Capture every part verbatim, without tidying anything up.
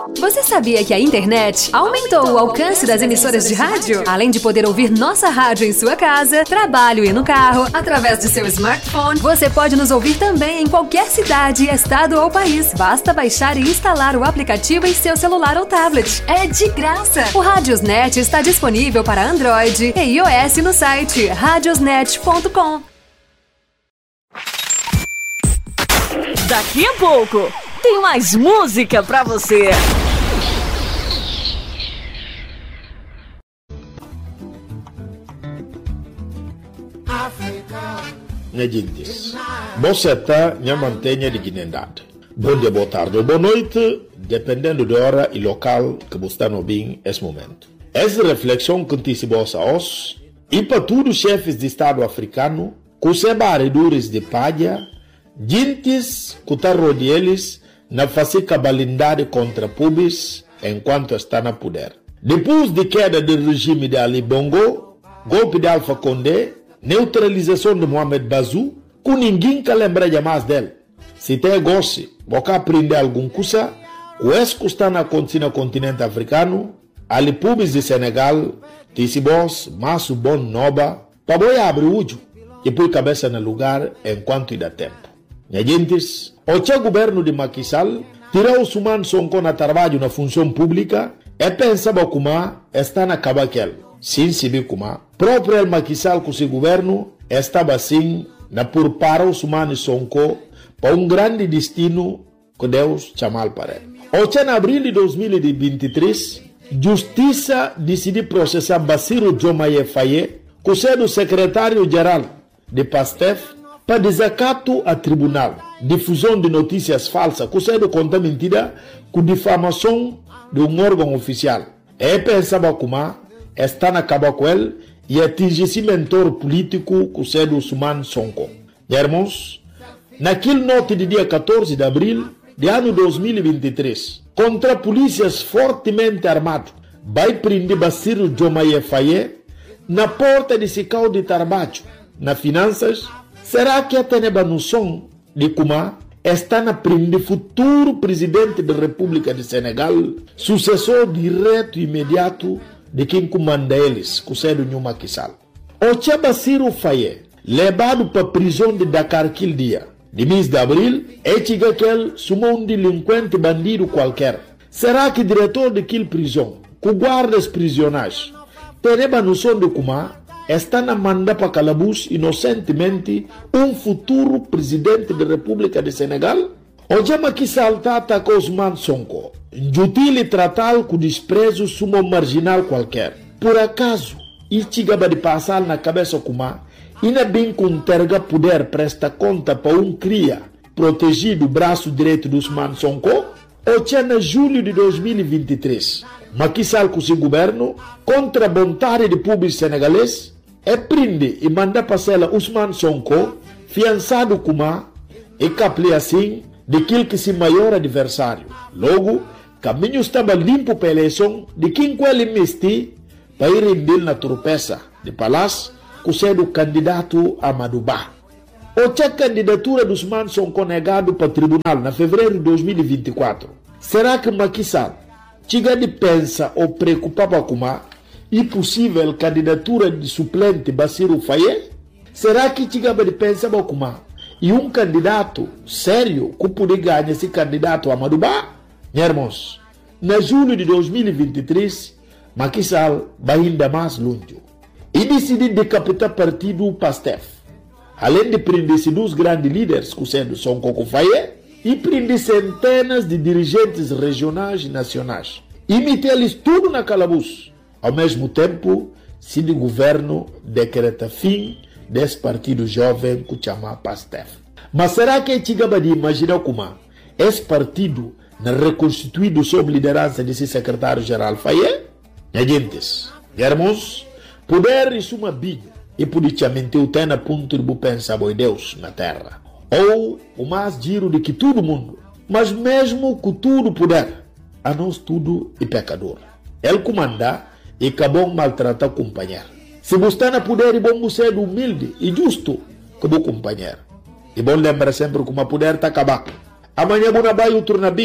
Você sabia que a internet aumentou o alcance das emissoras de rádio? Além de poder ouvir nossa rádio em sua casa, trabalho e no carro, através de seu smartphone, você pode nos ouvir também em qualquer cidade, estado ou país. Basta baixar e instalar o aplicativo em seu celular ou tablet. É de graça! O Radiosnet está disponível para Android e iOS no site radiosnet ponto com. Daqui a pouco tem mais música pra você. Minha gente, você está na mantenha de dignidade. Bom dia, boa tarde ou boa noite, dependendo da hora e local que você está no bem nesse momento. Essa reflexão que antecipa-se a nós e para todos os chefes de Estado africano, que os barredores de palha, gentes que estão rodeados na fazer cabalindade contra pubis enquanto está na poder. Depois de queda do regime de Ali Bongo, golpe de Alpha Condé, neutralização de Mohamed Bazoum, que ninguém que lembra mais dele. Se tem gosto, você aprender alguma coisa, o esse que está acontecendo no continente africano, ali pubis de Senegal, Tissibos, Masso Bon Noba, para boi abrir o olho e pôr cabeça no lugar enquanto dá tempo. Minha gente, o governo de Macky Sall tirou os humanos Sonko na trabalho na função pública e pensava como está na cabaquel. Sim, se viu como próprio Macky Sall com o seu governo estava assim na por para os humanos Sonko para um grande destino que Deus chamou para ele. O em abril de dois mil e vinte e três, Justiça decidiu processar Bassirou Diomaye Faye, que é o secretário-geral de PASTEF, para desacato a tribunal, difusão de notícias falsas, que é conta mentira, com difamação de um órgão oficial. E pensava como está na caba com ele e atingir esse mentor político, que é o Ousmane Sonko. Irmãos, naquele noite de dia quatorze de abril de ano dois mil e vinte e três, contra polícias fortemente armados, vai prender Bassirou Diomaye Faye na porta de Sicao de Tarbacho, na finanças. Será que a teneba noção de como está na prender futuro presidente da República de Senegal, sucessor direto e imediato de quem comanda eles, que é o Macky Sall? O Tia Bassirou Faye, levado para a prisão de Dakar aquele dia, de mês de abril, é que ele sumou um delinquente bandido qualquer. Será que o diretor daquela prisão, que guarda os prisioneiros, teneba noção de como está na manda para calabouço inocentemente um futuro presidente da República de Senegal? O Macky Sall atacou Ousmane Sonko, injutil tratá-lo com desprezo sumo marginal qualquer. Por acaso, isso acaba de passar na cabeça como ainda bem que um terga poder presta conta para um cria protegido o braço direito do Ousmane Sonko? O tinha em julho de dois mil e vinte e três, Macky Sall com seu governo, contra a vontade de público senegalês, é prende e manda para cela Ousmane Sonko, fiançado como e capli assim daquele que se maior adversário. Logo, caminho estava limpo para a eleição de quem com ele investi para ir render na tropeça de palácio, que sendo candidato a Madouba. O tinha candidatura do Ousmane Sonko negado para o tribunal na fevereiro de dois mil e vinte e quatro. Será que Macky Sall tinha de pensar ou preocupava com a impossível candidatura de suplente Bassirou Faye? Será que tinha de pensar com a e um candidato sério que poderia ganhar esse candidato a Madouba? Irmãos, na julho de dois mil e vinte e três, Macky Sall vai ainda mais longe e decidiu decapitar o partido PASTEF. Além de prender dois grandes líderes, que sendo Sonko Faye, e prender centenas de dirigentes regionais e nacionais. E meter-lhes tudo na calabouço. Ao mesmo tempo, se o governo decreta fim desse partido jovem que chama PASTEF. Mas será que é chegava de imaginar como esse partido não reconstituído sob liderança desse secretário-geral Faye? Gente, irmãos, poder isso uma biga e politicamente o tem a ponto de pensar em Deus na terra. Ou o mais giro de que todo mundo, mas mesmo com tudo poder, a nós tudo é pecador. Ele comanda e acabou maltratar o companheiro. Se você está poder, é bom ser humilde e justo como o companheiro. E bom lembrar sempre que o poder está acabado. Amanhã você vai o turno bem,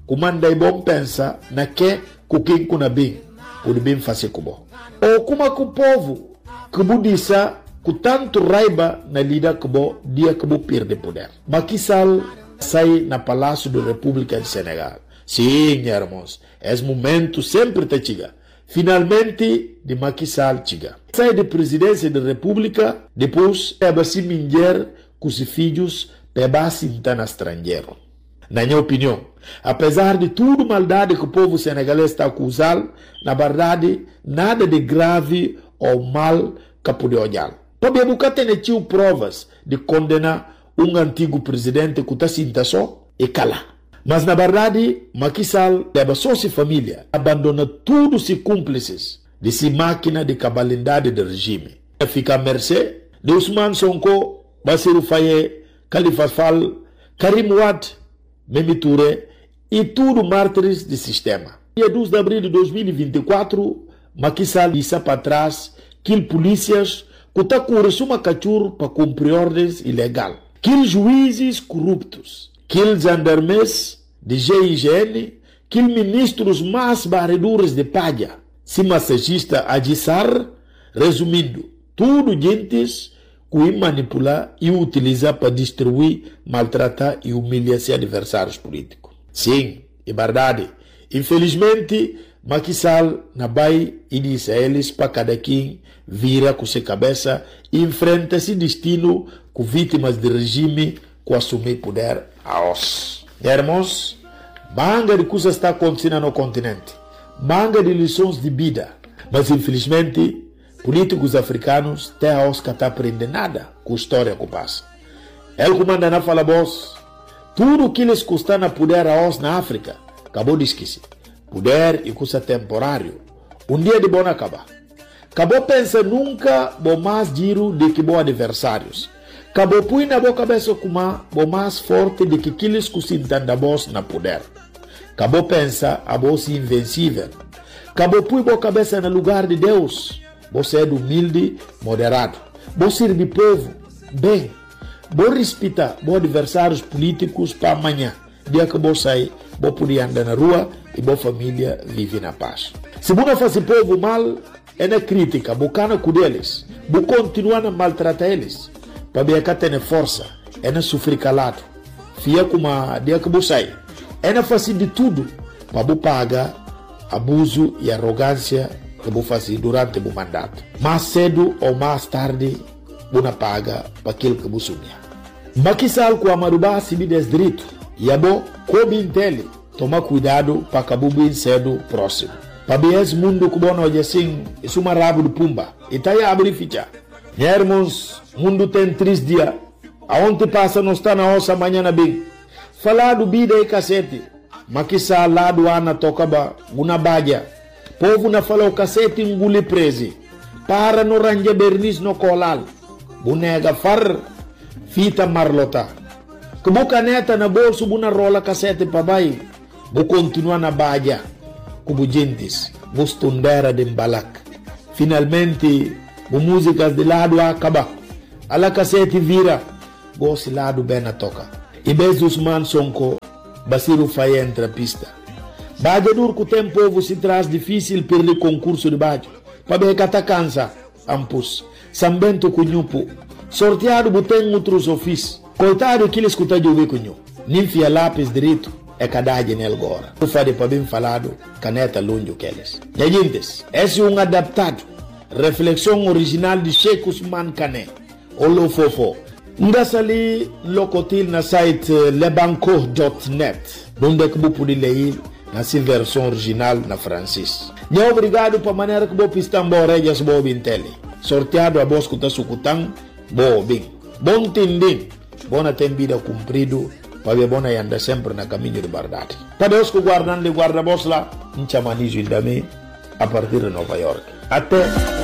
comanda e bom pensa na que com quem kuna bem, pode bem fazer com bom. Ou como que o povo que budissa com tanto raiva na lida que bom, dia que bom perde poder. Macky Sall sai na Palácio da República de Senegal. Sim, irmãos, esse momento sempre te chega. Finalmente, de Macky Sall chega. Sai da presidência da República, depois é se minger com os filhos para se na estrangeiro. Na minha opinião, apesar de tudo maldade que o povo senegalês está acusando, na verdade, nada de grave ou mal que pode olhar. Também nunca tem tido provas de condenar um antigo presidente que está sinta só e cala. Mas na verdade, Macky Sall leva só sua família, abandona todos os cúmplices de sua máquina de cabalidade do regime. Fica à mercê de Ousmane Sonko, Bassirou Faye, Khalifa Sall, Karim Wade, Mimi Touré e tudo mártires do sistema. Dia dois de abril de dois mil e vinte e quatro, Macky Sall disse para trás que polícias que estão com uma cachorro para cumprir ordens ilegais. Que juízes corruptos, que gendarmes de G I G N, que ministros mais barredores de palha, se massagista Adissar, resumindo, tudo gentes que manipular e utilizar para destruir, maltratar e humilhar seus adversários políticos. Sim, é verdade. Infelizmente, Macky Sall na vai e diz a eles para cada quem vira com sua cabeça e enfrenta esse destino com vítimas do regime que assumir poder a os. Irmãos, manga de coisas está acontecendo no continente, manga de lições de vida, mas infelizmente políticos africanos têm a os que está aprendendo nada com a história que passa. Ele comanda na fala boss, tudo que eles custam na poder a os na África, acabou de esquecer. Poder e custa temporário. Um dia de bom acabar. Acabou pensa nunca bom mais giro de que bom adversários. Acabou põe na boa cabeça como bom mais forte de que aqueles que se entendem boss na poder. Acabou pensa a boss invencível. Acabou põe boa cabeça no lugar de Deus. Você é humilde, moderado. Você serve povo, bem. Você respeita bom adversários políticos para amanhã. Dia que você sai, você poder andar na rua e boa família vive na paz. Se você não faz povo mal, é na crítica, bocana com eles, você continua a maltratar eles, para ver que tem força, é na sofrer calado, fia como a dia que você sai, é na fazer de tudo, para você pagar abuso e arrogância que você faz durante o mandato. Mais cedo ou mais tarde, você paga para aquilo que você sonha. Macky Sall com a Marubá se me des direito, e é bom, como entende, toma cuidado para acabar bem cedo próximo. Para ver esse mundo que bom hoje assim, isso é uma rabo de pumba. E tá aí a abrir ficha. Meus irmãos, o mundo tem três dias. Aonde passa não está na nossa manhã bem. Falar do vida e cacete. Macky Sall lá do ano toca uma badia. Povo na fala o cacete engole preso. Para no range bernis no colal. Bonega far, fita marlota. Que boca neta na bolso buna rola cacete para baixo. Vou continuar na badia, como gentes, vou estudar de embalak. Finalmente, vou músicas de lado a acabar. A la cassete vira, vou se lado bem na toca. E bem Ousmane Sonko, Bassirou Faye entra pista. Badia dur que o tempo você traz difícil perder concurso de badia. Para ver que tá cansa, ampus. Sambento cunhupo. Sorteado botém outros ofícios. Coitado que ele escuta de ouvir cunhu. Ninfia lápis direito. É cadagem nele agora. Eu falei para bem falado, caneta longe que eles. E gente, esse é um adaptado. Reflexão original de Sheikh Ousmane Kane. Olo fofo. Ndasa ali locotil na site lebanco ponto net. Onde que você pode ler na sua versão original na francês. E obrigado para a maneira que você pista embora e as boas intele. Sorteado a voz que está sucutando, boa bem. Bom tendem. Bona tem vida cumprido. Para ver bona anda sempre na caminho de verdade. Para Deus que guardando de guarda-bos lá, em chamanizo também, a partir de Nova York. Até